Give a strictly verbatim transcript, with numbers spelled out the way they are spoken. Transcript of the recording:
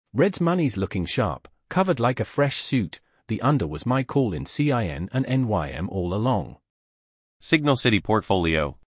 Red's money's looking sharp, covered like a fresh suit. The under was my call in C I N and N Y M all along. Signal City Portfolio.